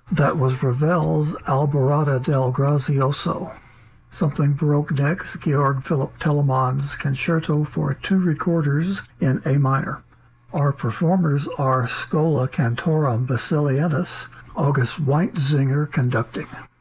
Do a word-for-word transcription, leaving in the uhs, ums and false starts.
That was Ravel's Alborada del Grazioso. Something Baroque next, Georg Philipp Telemann's Concerto for Two Recorders in A minor. Our performers are Schola Cantorum Basiliensis, August Weitzinger conducting.